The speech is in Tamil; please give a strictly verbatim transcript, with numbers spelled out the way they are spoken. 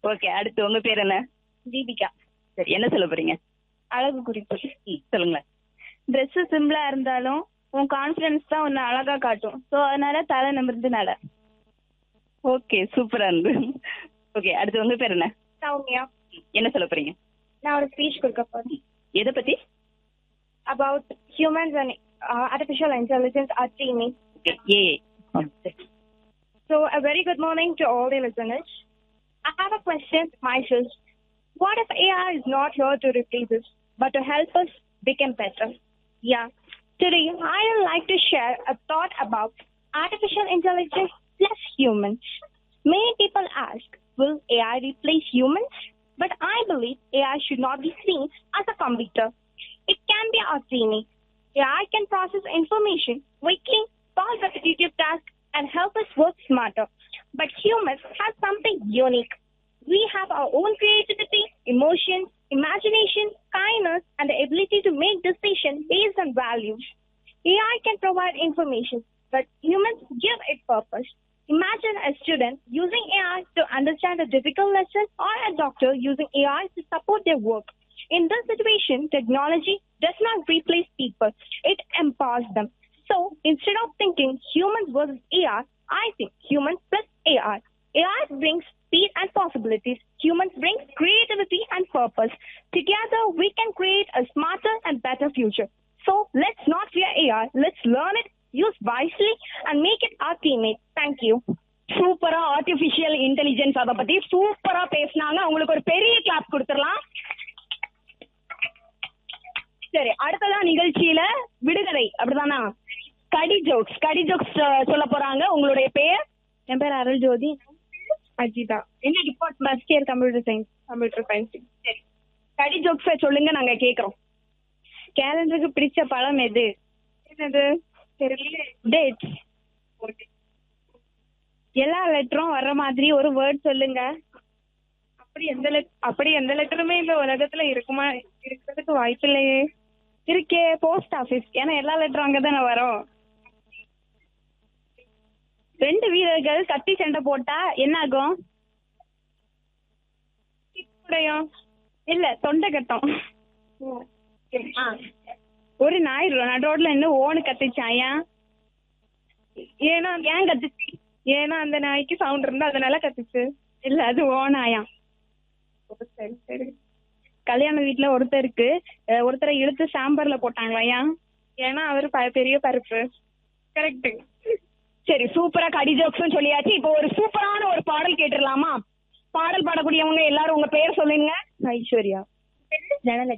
ஓகே, அடுத்து உங்க பேர் என்ன? தீபிகா. சரி, என்ன சொல்ல போறீங்க? அழகு குறிப்பு. ம், சொல்லுங்களேன். ட்ரெஸ் சிம்பிளா இருந்தாலும் உன் கான்ஃபிடன்ஸ் தான் உன்னை அழகா காட்டும். ஸோ அதனால தலை நிமிர்ந்து நட. ஓகே, சூப்பரா இருந்து. ஓகே, அடுத்து உங்க பேர் என்ன? சௌமியா. என்ன சொல்ல போறீங்க? நான் ஒரு ஸ்பீச் கொடுக்க போறேன். எதை பத்தி? About humans and artificial intelligence R dreaming. A. So a very good morning to all the listeners. I have a question myself. What if A I is not here to replace us, but to help us become better? Yeah. Today, I would like to share a thought about artificial intelligence plus humans. Many people ask, will A I replace humans? But I believe A I should not be seen as a computer. It can be our teammate. A I can process information quickly, solve repetitive tasks, and help us work smarter. But humans have something unique. We have our own creativity, emotions, imagination, kindness, and the ability to make decisions based on values. A I can provide information, but humans give it purpose. Imagine a student using A I to understand a difficult lesson or a doctor using A I to support their work. In this situation, technology does not replace people. It empowers them. So, instead of thinking humans versus A I, I think humans plus A I. A I brings speed and possibilities. Humans bring creativity and purpose. Together, we can create a smarter and better future. So, let's not fear A I. Let's learn it, use wisely, and make it our teammate. Thank you. சூப்பரா ஆர்டிபிஷியல் இன்டெலிஜென்ஸ் அதை பத்தி சூப்பரா பேசினாங்க. உங்களுக்கு ஒரு பெரிய கிளாப் கொடுத்துடலாம். சரி, அடுத்ததா நிகழ்ச்சியில விடுகதை, அப்படிதானா? கடி ஜோக்ஸ் கடி ஜோக்ஸ் சொல்ல போறாங்க. உங்களுடைய பெயர்? என் பேர் அருள் ஜோதி. அஜிதா. என்ன department? First year computer science. Computer science. சரி, கடி ஜோக்ஸ சொல்லுங்க, நாங்க கேக்குறோம். கேலண்டருக்கு பிடிச்ச பழம் எது? என்னது? தெரியல. டேட்ஸ். எல்லா லெட்டரும் வர்ற மாதிரி ஒரு வேர்ட் சொல்லுங்க. அப்படி எந்த லெட் அப்படி எந்த லெட்டருமே இந்த உலகத்துல இருக்குமா? இருக்கிறதுக்கு வாய்ப்பு இல்லையே. இருக்கே, போஸ்ட் ஆபீஸ். ஏன்னா எல்லா லெட்டரும் அங்கதானே வரும். ரெண்டு வீரர்கள் கத்தி சண்டை போட்டா என்ன ஆகும்? உடையும். இல்ல, தொண்டை கட்டும். ஒரு நாய் நடுரோட்ல இருந்து ஓனு கத்திச்சான். ஏன்? ஏன்னா ஏன் கத்துச்சு? ஏன்னா அந்த நாய்க்கு சவுண்ட் இருந்தா அதனால கத்துச்சு. இல்ல, அது ஓனாயா. சரி சரி. கல்யாண வீட்டுல ஒருத்தருக்கு ஒருத்தரை இழுத்து சாம்பார்ல போட்டாங்களா? ஏன்? ஏன்னா அவரு பெரிய பருப்பு. கரெக்ட். சரி, சூப்பரா கடி ஜோக்ஸ் சொல்லியாச்சு. இப்போ ஒரு சூப்பரான ஒரு பாடல் கேட்டுடலாமா? பாடல் பாடக்கூடியவங்க எல்லாரும் உங்க பேர் சொல்லுங்க. ஐஸ்வர்யா. ஜனலட்சுமி.